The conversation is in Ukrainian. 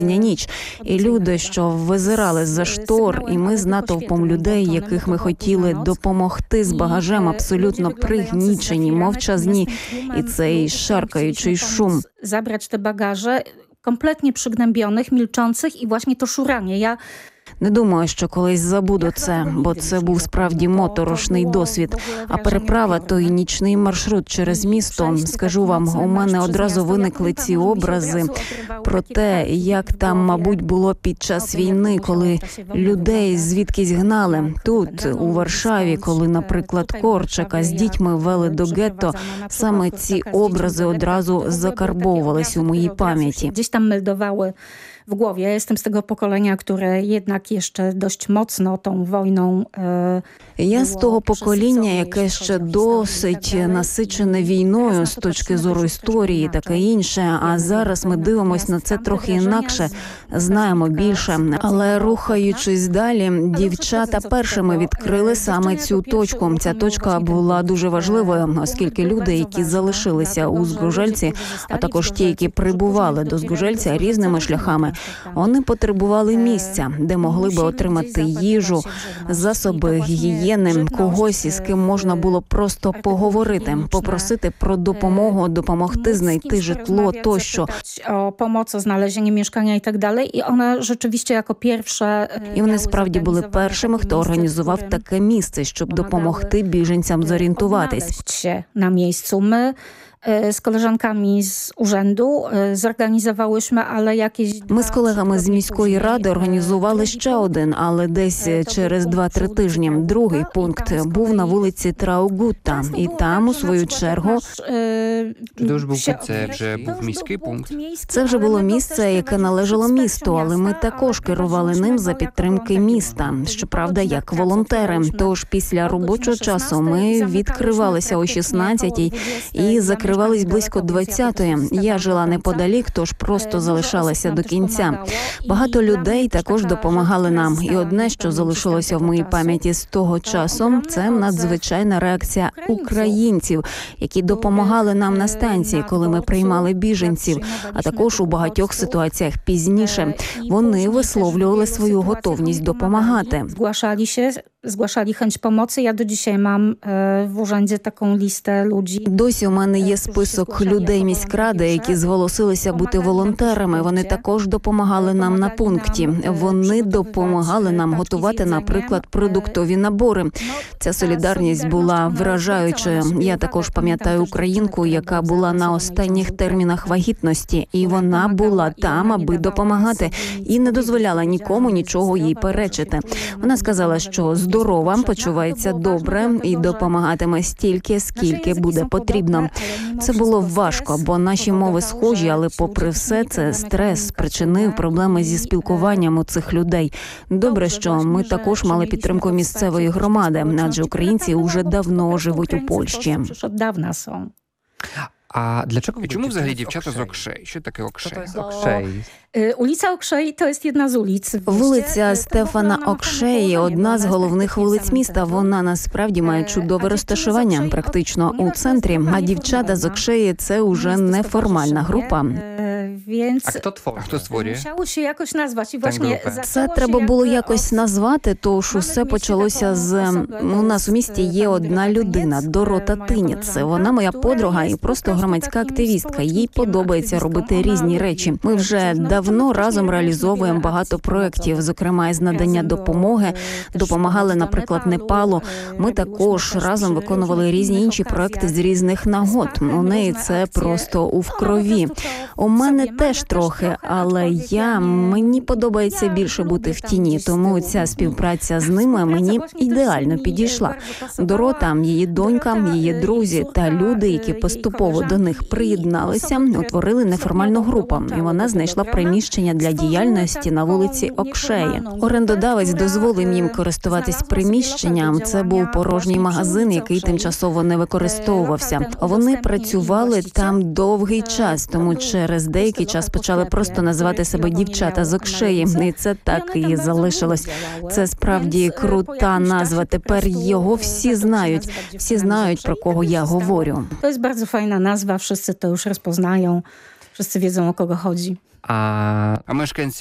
ніч. І люди, що визирали з-за штор, і ми з натовпом людей, яких ми хотіли допомогти з багажем, абсолютно пригнічені, мовчазні, і цей шаркаючий шум. Zabrać te bagaże kompletnie przygnębionych, milczących i właśnie to szuranie. Не думаю, що колись забуду це, бо це був справді моторошний досвід. А переправа, той нічний маршрут через місто, скажу вам, у мене одразу виникли ці образи про те, як там, мабуть, було під час війни, коли людей звідкись гнали. Тут, у Варшаві, коли, наприклад, Корчака з дітьми вели до гетто, саме ці образи одразу закарбовувались у моїй пам'яті. Gdzieś tam meldowały w głowie. Ja jestem z tego pokolenia, które jednak jeszcze dość mocno tą wojną... Я з того покоління, яке ще досить насичене війною з точки зору історії, таке інше. А зараз ми дивимось на це трохи інакше, знаємо більше. Але рухаючись далі, дівчата першими відкрили саме цю точку. Ця точка була дуже важливою, оскільки люди, які залишилися у Згожельці, а також ті, які прибували до Згожельця різними шляхами, вони потребували місця, де могли би отримати їжу, засоби гігієни, когось, із ким можна було просто поговорити, попросити про допомогу, допомогти знайти житло тощо. О pomocy, znalezienie mieszkania i tak dalej. I one rzeczywiście jako pierwsze... І вони справді були першими, хто організував таке місце, щоб допомогти біженцям зорієнтуватись. Na miejscu. My z koleżankami z urzędu zorganizowałyśmy, ale jakieś... Ми з колегами з міської ради організували ще один, але десь через 2-3 тижні. Другий пункт був на вулиці Траугута. І там, у свою чергу... Це вже був міський пункт? Це вже було місце, яке належало місту, але ми також керували ним за підтримки міста. Щоправда, як волонтери. Тож після робочого часу ми відкривалися о 16-й і закривались близько 20-ї. Я жила неподалік, тож просто залишалася до кінця. Багато людей також допомагали нам. І одне, що залишилося в моїй пам'яті з того часу, це надзвичайна реакція українців, які допомагали нам на станції, коли ми приймали біженців, а також у багатьох ситуаціях пізніше. Вони висловлювали свою готовність допомагати. Zgłaszali chęć pomocy. Ja do dzisiaj mam w urzędzie taką listę ludzi. Досі у мене є список людей міськради, які зголосилися бути волонтерами. Вони також допомагали нам на пункті. Вони допомагали нам готувати, наприклад, продуктові набори. Ця солідарність була вражаючою. Я також пам'ятаю українку, яка була на останніх термінах вагітності. І вона була там, аби допомагати. І не дозволяла нікому нічого їй перечити. Вона сказала, що здорова, почувається добре і допомагатиме стільки, скільки буде потрібно. Це було важко, бо наші мови схожі, але попри все це стрес спричинив проблеми зі спілкуванням у цих людей. Добре, що ми також мали підтримку місцевої громади, адже українці вже давно живуть у Польщі. А для чого? Чому взагалі дівчата з Окшей? Що таке Окшей? Ulica Okrzei to jest jedna z ulic. Вулиця Стефана Окшеї – одна з головних вулиць міста. Вона насправді має чудове розташування, практично у центрі. А дівчата з Окшеї – це уже неформальна група. А хто створює? Це треба було якось назвати, тож усе почалося з... У нас у місті є одна людина – Дорота Тиніц. Вона моя подруга і просто громадська активістка. Їй подобається робити різні речі. Ми вже давно разом реалізовуємо багато проєктів, зокрема із надання допомоги. Допомагали, наприклад, Непалу. Ми також разом виконували різні інші проєкти з різних нагод. У неї це просто у крові. У мене теж трохи, але мені подобається більше бути в тіні, тому ця співпраця з ними мені ідеально підійшла. Дорота, її донька, її друзі та люди, які поступово до них приєдналися, утворили неформальну групу, і вона знайшла приміщення для діяльності на вулиці Окшеї. Орендодавець дозволив їм користуватись приміщенням. Це був порожній магазин, який тимчасово не використовувався. Вони працювали там довгий час, тому через деякий час почали просто називати себе дівчата з Окшеї. І це так і залишилось. Це справді крута назва. Тепер його всі знають, про кого я говорю. To jest bardzo fajna nazwa, wszyscy to już rozpoznają, wszyscy wiedzą, o kogo chodzi. А мешканці